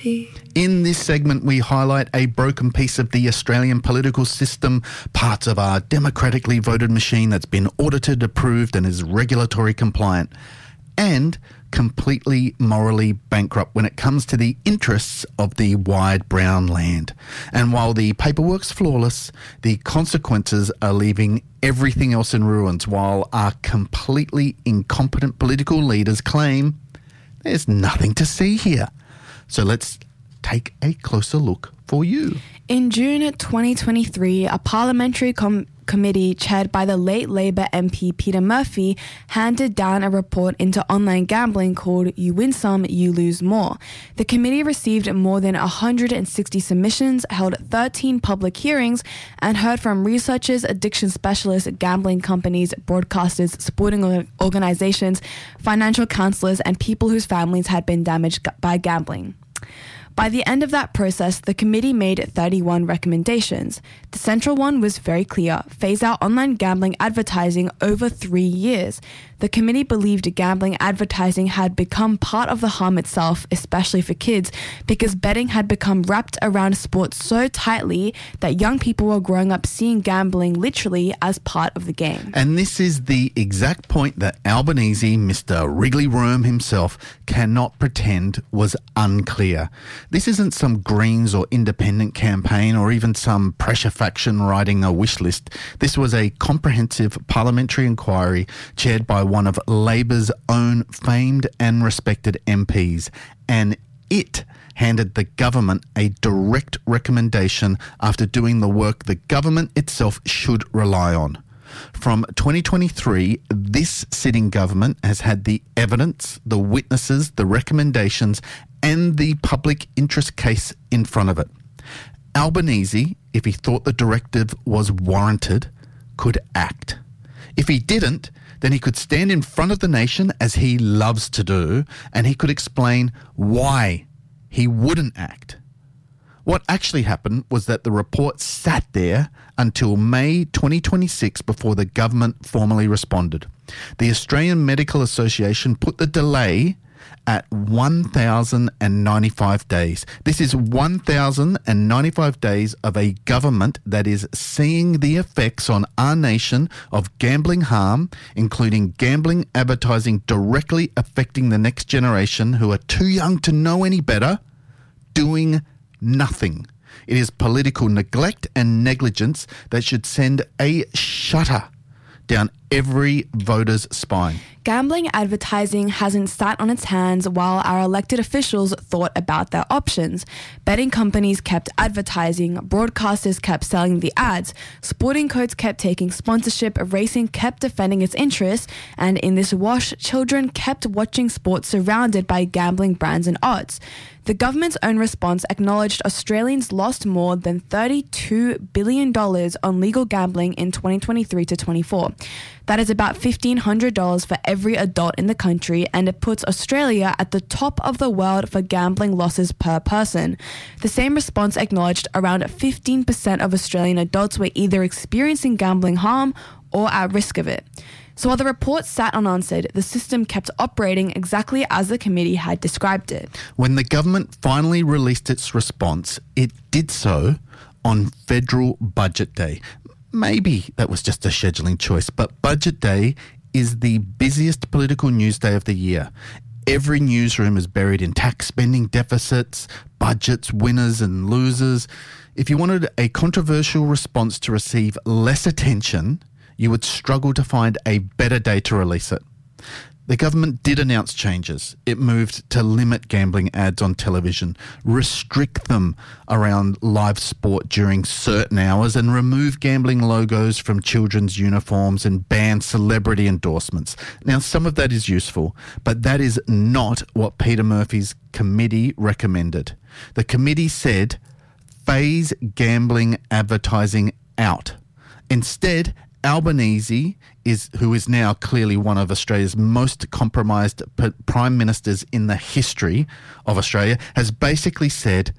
Murphy. In this segment, we highlight a broken piece of the Australian political system, parts of our democratically voted machine that's been audited, approved and is regulatory compliant, and completely morally bankrupt when it comes to the interests of the wide brown land. And while the paperwork's flawless, the consequences are leaving everything else in ruins, while our completely incompetent political leaders claim there's nothing to see here. So let's take a closer look for you. In June 2023, a parliamentary committee chaired by the late Labor MP Peter Murphy handed down a report into online gambling called You Win Some, You Lose More. The committee received more than 160 submissions, held 13 public hearings, and heard from researchers, addiction specialists, gambling companies, broadcasters, sporting organizations, financial counselors, and people whose families had been damaged by gambling. By the end of that process, the committee made 31 recommendations. The central one was very clear: phase out online gambling advertising over 3 years. The committee believed gambling advertising had become part of the harm itself, especially for kids, because betting had become wrapped around sports so tightly that young people were growing up seeing gambling literally as part of the game. And this is the exact point that Albanese, Mr. Wrigley Worm himself, cannot pretend was unclear. This isn't some Greens or independent campaign or even some pressure faction writing a wish list. This was a comprehensive parliamentary inquiry chaired by one of Labor's own famed and respected MPs, and it handed the government a direct recommendation after doing the work the government itself should rely on. From 2023, this sitting government has had the evidence, the witnesses, the recommendations, and the public interest case in front of it. Albanese, if he thought the directive was warranted, could act. If he didn't, then he could stand in front of the nation, as he loves to do, and he could explain why he wouldn't act. What actually happened was that the report sat there until May 2026 before the government formally responded. The Australian Medical Association put the delay at 1,095 days. This is 1,095 days of a government that is seeing the effects on our nation of gambling harm, including gambling advertising directly affecting the next generation who are too young to know any better, doing nothing. It is political neglect and negligence that should send a shudder down every voter's spine. Gambling advertising hasn't sat on its hands while our elected officials thought about their options. Betting companies kept advertising, broadcasters kept selling the ads, sporting codes kept taking sponsorship, racing kept defending its interests, and in this wash, children kept watching sports surrounded by gambling brands and odds. The government's own response acknowledged Australians lost more than $32 billion on legal gambling in 2023 to 24. That is about $1,500 for every adult in the country, and it puts Australia at the top of the world for gambling losses per person. The same response acknowledged around 15% of Australian adults were either experiencing gambling harm or at risk of it. So while the report sat unanswered, the system kept operating exactly as the committee had described it. When the government finally released its response, it did so on Federal Budget Day. Maybe that was just a scheduling choice, but Budget Day is the busiest political news day of the year. Every newsroom is buried in tax spending deficits, budgets, winners and losers. If you wanted a controversial response to receive less attention, you would struggle to find a better day to release it. The government did announce changes. It moved to limit gambling ads on television, restrict them around live sport during certain hours, and remove gambling logos from children's uniforms and ban celebrity endorsements. Now, some of that is useful, but that is not what Peter Murphy's committee recommended. The committee said, phase gambling advertising out. Instead, Albanese, who is now clearly one of Australia's most compromised prime ministers in the history of Australia, has basically said,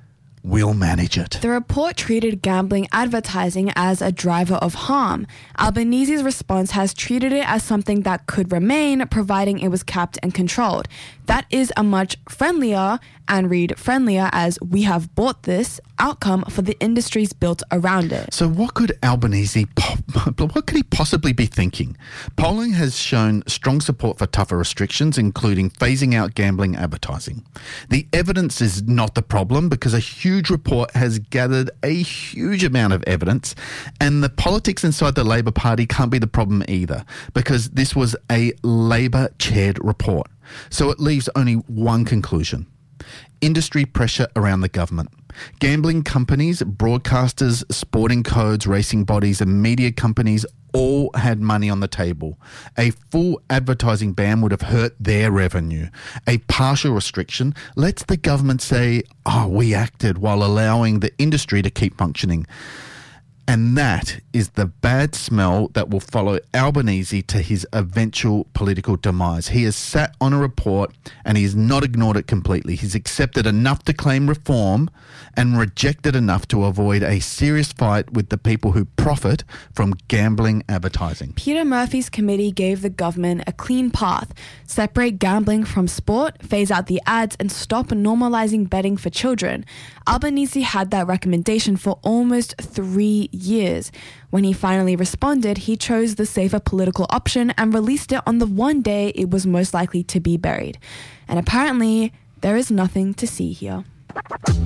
we'll manage it. The report treated gambling advertising as a driver of harm. Albanese's response has treated it as something that could remain, providing it was capped and controlled. That is a much friendlier, and read friendlier as we have bought this, outcome for the industries built around it. So what could Albanese, what could he possibly be thinking? Polling has shown strong support for tougher restrictions, including phasing out gambling advertising. The evidence is not the problem because a huge report has gathered a huge amount of evidence, and the politics inside the Labor Party can't be the problem either because this was a Labor-chaired report. So it leaves only one conclusion. Industry pressure around the government. Gambling companies, broadcasters, sporting codes, racing bodies and media companies all had money on the table. A full advertising ban would have hurt their revenue. A partial restriction lets the government say, we acted while allowing the industry to keep functioning. And that is the bad smell that will follow Albanese to his eventual political demise. He has sat on a report and he's not ignored it completely. He's accepted enough to claim reform and rejected enough to avoid a serious fight with the people who profit from gambling advertising. Peter Murphy's committee gave the government a clean path: separate gambling from sport, phase out the ads, and stop normalizing betting for children. Albanese had that recommendation for almost 3 years. When he finally responded, he chose the safer political option and released it on the one day it was most likely to be buried. And apparently, there is nothing to see here.